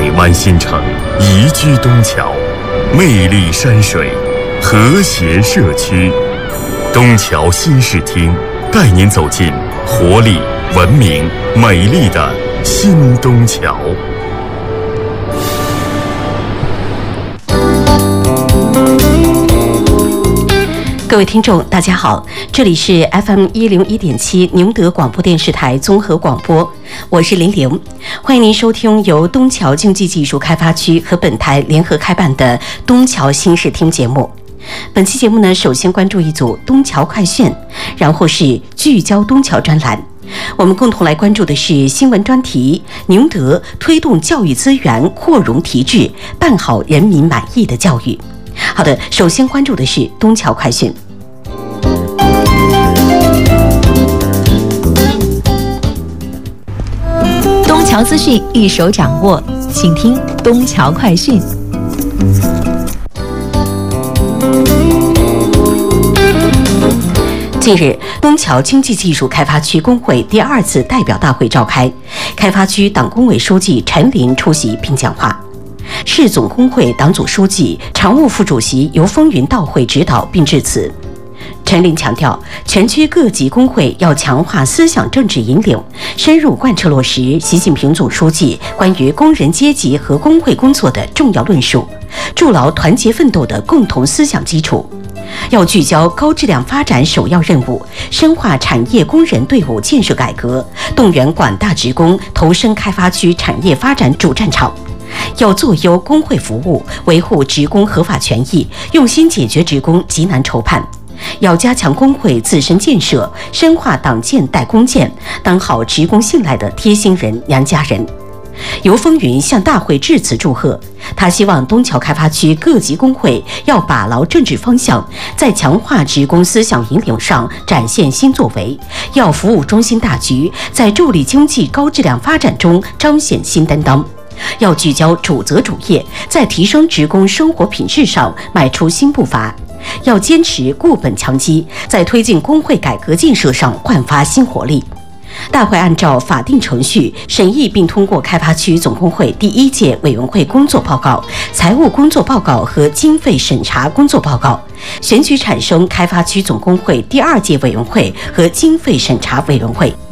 美湾新城，宜居东桥，魅力山水，和谐社区。东桥新视听带您走进活力、文明、美丽的新东桥。 各位听众大家好，这里是 FM101.7 宁德广播电视台综合广播，我是玲玲，欢迎您收听由东桥经济技术开发区和本台联合开办的东桥新视听节目。本期节目呢，首先关注一组东桥快讯，然后是聚焦东桥专栏。我们共同来关注的是新闻专题：宁德推动教育资源扩容提质，办好人民满意的教育。好的，首先关注的是东桥快讯。 东桥资讯一手掌握，请听东桥快讯。 近日，东桥经济技术开发区工会第2次代表大会召开，开发区党工委书记陈林出席并讲话。市总工会党组书记、常务副主席尤风云到会指导并致辞。陈林强调，全区各级工会要强化思想政治引领，深入贯彻落实习近平总书记关于工人阶级和工会工作的重要论述，筑牢团结奋斗的共同思想基础。要聚焦高质量发展首要任务，深化产业工人队伍建设改革，动员广大职工投身开发区产业发展主战场。要做优工会服务，维护职工合法权益，用心解决职工急难愁盼。要加强工会自身建设，深化党建代工建，当好职工信赖的贴心人、娘家人。尤风云向大会致辞祝贺，他希望东桥开发区各级工会要把牢政治方向，在强化职工思想引领上展现新作为，要服务中心大局，在助力经济高质量发展中彰显新担当。要聚焦主责主业，在提升职工生活品质上迈出新步伐。要坚持固本强基，在推进工会改革建设上焕发新活力。大会按照法定程序审议并通过开发区总工会第1届委员会工作报告、财务工作报告和经费审查工作报告，选举产生开发区总工会第2届委员会和经费审查委员会。